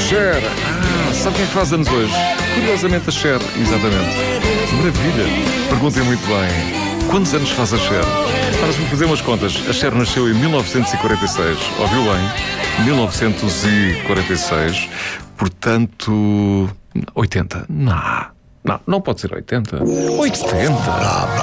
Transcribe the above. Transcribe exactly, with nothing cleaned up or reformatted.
Cher. Ah, sabe quem é que faz anos hoje? Curiosamente a Cher, exatamente. Maravilha. Perguntem muito bem. Quantos anos faz a Cher? Para me fazer umas contas, a Cher nasceu em mil novecentos e quarenta e seis. Ouviu bem? mil novecentos e quarenta e seis. Portanto... oitenta. Não, não, não pode ser oitenta. oitenta.